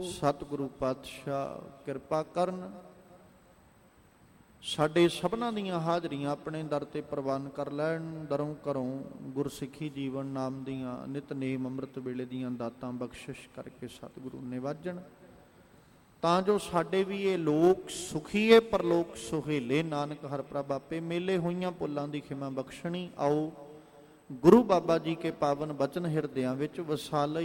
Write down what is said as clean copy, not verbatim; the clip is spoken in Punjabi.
ਸਤਿਗੁਰੂ ਪਾਤਸ਼ਾਹ ਕਿਰਪਾ ਕਰਨ, ਸਾਡੇ ਸਭਨਾਂ ਦੀਆਂ ਹਾਜ਼ਰੀਆਂ ਆਪਣੇ ਦਰ ਤੇ ਪ੍ਰਵਾਨ ਕਰ ਲੈਣ। ਦਰੋਂ ਘਰੋਂ ਗੁਰਸਿੱਖੀ ਜੀਵਨ ਨਾਮ ਦੀਆਂ ਨਿਤਨੇਮ ਅੰਮ੍ਰਿਤ ਵੇਲੇ ਦੀਆਂ ਦਾਤਾਂ ਬਖਸ਼ਿਸ਼ ਕਰਕੇ ਸਤਿਗੁਰੂ ਨਿਵਾਜਣ, ਤਾਂ ਜੋ ਸਾਡੇ ਵੀ ਇਹ ਲੋਕ ਸੁਖੀਏ ਪਰਲੋਕ ਸੁਹੇਲੇ। ਨਾਨਕ ਹਰਿ ਪ੍ਰਭ ਆਪੇ ਮੇਲੇ, ਹੋਈਆਂ ਭੁੱਲਾਂ ਦੀ ਖਿਮਾ ਬਖਸ਼ਣੀ। ਆਓ ਗੁਰੂ ਬਾਬਾ ਜੀ ਕੇ ਪਾਵਨ ਬਚਨ ਹਿਰਦਿਆਂ ਵਿੱਚ ਵਸਾ ਲਈ।